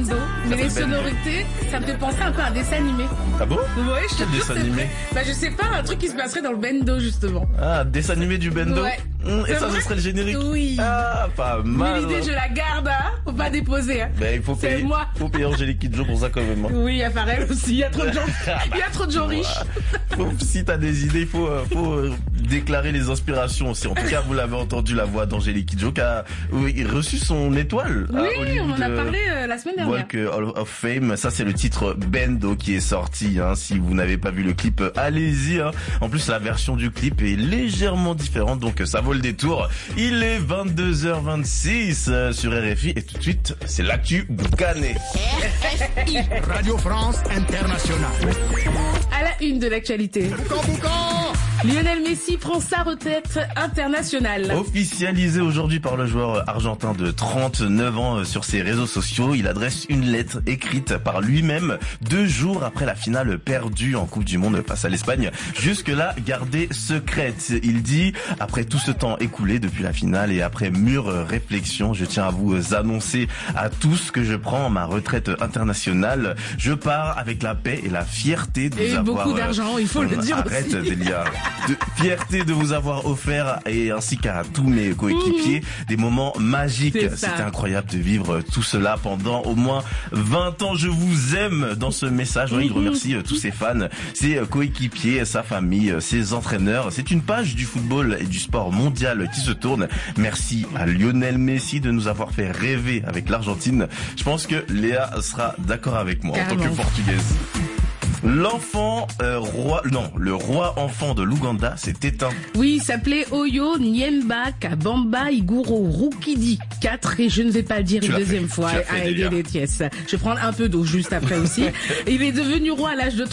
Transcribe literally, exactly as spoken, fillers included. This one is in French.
bendo, mais les sonorités, ça me fait penser un peu à un dessin animé. Ah bon? Ouais, je te Quel jure, dessin c'est animé? vrai. Bah, je sais pas, un truc qui se passerait dans le bendo, justement. Ah, dessin animé du bendo? Ouais. Mmh, et C'est ça, vrai? ce serait le générique? Oui. Ah, pas Mais mal. l'idée, je la garde, hein. Faut pas déposer, hein. Ben, il faut C'est payer, moi. faut payer Angélique Kidjo pour ça quand même. Hein. Oui, il y a Pharrell aussi. Il y a trop de gens, il y a trop de gens riches. Faut, si t'as des idées, il faut, euh, faut euh, déclarer les inspirations aussi. En tout cas, vous l'avez entendu, la voix d'Angélique Kidjo qui a oui, reçu son étoile. Oui, à Hollywood, on en a euh, parlé euh, la semaine dernière. Walk Hall of Fame. Ça, c'est le titre Bendo qui est sorti. Hein. Si vous n'avez pas vu le clip, allez-y. Hein. En plus, la version du clip est légèrement différente, donc ça vaut le détour. Il est vingt-deux heures vingt-six euh, sur R F I et tout de suite, c'est l'actu Boucané. R F I, Radio France Internationale. À la une de l'actualité. Boucan, boucan. Lionel Messi prend sa retraite internationale. Officialisé aujourd'hui par le joueur argentin de trente-neuf ans sur ses réseaux sociaux, il adresse une lettre écrite par lui-même deux jours après la finale perdue en Coupe du Monde face à l'Espagne. Jusque-là, gardée secrète. Il dit, après tout ce temps écoulé depuis la finale et après mûre réflexion, je tiens à vous annoncer à tous que je prends ma retraite internationale. Je pars avec la paix et la fierté de Et vous avoir... beaucoup d'argent, il faut le dire Arrête, aussi. Delia. De fierté de vous avoir offert et ainsi qu'à tous mes coéquipiers mmh. des moments magiques. C'était incroyable de vivre tout cela pendant au moins vingt ans. Je vous aime dans ce message. Mmh. Il remercie tous ses fans, ses coéquipiers, sa famille, ses entraîneurs. C'est une page du football et du sport mondial qui se tourne. Merci à Lionel Messi de nous avoir fait rêver avec l'Argentine. Je pense que Léa sera d'accord avec moi Carrément. En tant que Portugaise. L'enfant euh, roi, non, le roi enfant de l'Ouganda s'est éteint. Oui, il s'appelait Oyo Nyemba Kabamba Iguro Rukidi quatre et je ne vais pas le dire tu une deuxième fait. fois à aider les pièces. Je vais prendre un peu d'eau juste après aussi. Il est devenu roi à l'âge de